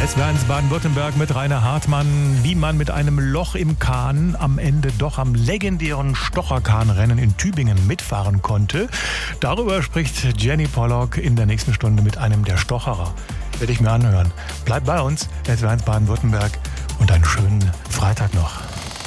SWR1 Baden-Württemberg mit Rainer Hartmann, wie man mit einem Loch im Kahn am Ende doch am legendären Stocherkahnrennen in Tübingen mitfahren konnte. Darüber spricht Jenny Pollock in der nächsten Stunde mit einem der Stocherer. Werde ich mir anhören. Bleibt bei uns, SWR1 Baden-Württemberg, und einen schönen Freitag noch.